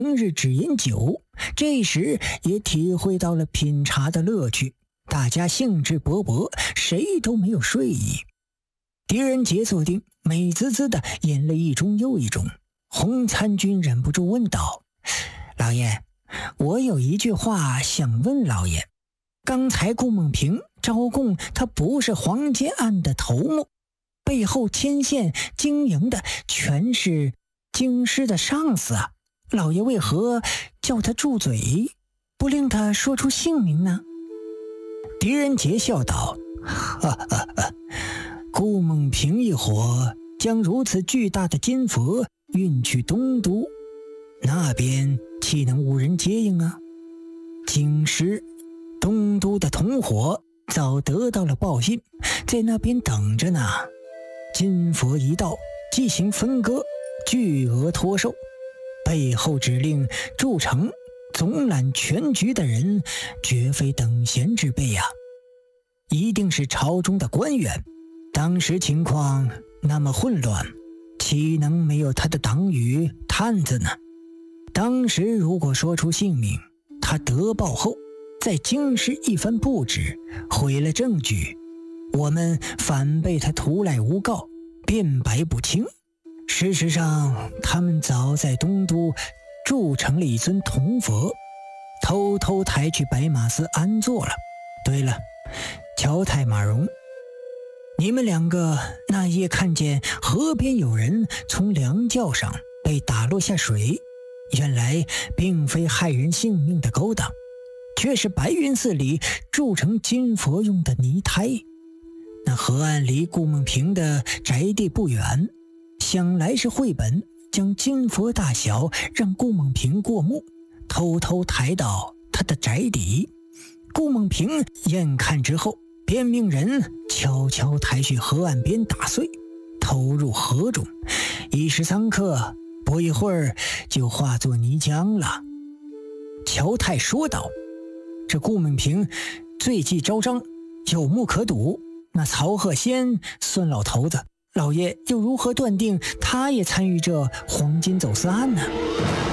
平日只饮酒，这时也体会到了品茶的乐趣，大家兴致勃勃，谁都没有睡意。狄仁杰坐定，美滋滋的饮了一盅又一盅。洪参军忍不住问道：老爷，我有一句话想问老爷。刚才顾梦平招供他不是黄金案的头目，背后牵线经营的全是京师的上司啊，老爷为何叫他住嘴，不令他说出姓名呢？狄仁杰笑道：哈哈哈，顾梦平一伙将如此巨大的金佛运去东都，那边岂能无人接应啊？京师、东都的同伙早得到了报信，在那边等着呢。金佛一到，即行分割，巨额托售。背后指令筑城、总揽全局的人，绝非等闲之辈啊，一定是朝中的官员。当时情况那么混乱，岂能没有他的党羽探子呢？当时如果说出姓名，他得报后在京师一番布置，毁了证据，我们反被他徒来诬告，辩白不清。事实上，他们早在东都筑成了一尊铜佛，偷偷抬去白马寺安坐了。对了，乔太马荣，你们两个那夜看见河边有人从梁轿上被打落下水，原来并非害人性命的勾当，却是白云寺里铸成金佛用的泥胎。那河岸离顾梦平的宅地不远，想来是绘本将金佛大小让顾梦平过目，偷偷抬到他的宅邸。顾梦平眼看之后，便命人悄悄抬去河岸边打碎，投入河中，一时三刻，不一会儿就化作泥浆了。乔太说道：这顾梦平罪迹昭彰，有目可睹，那曹鹤仙孙老头子，老爷又如何断定他也参与这黄金走私案呢？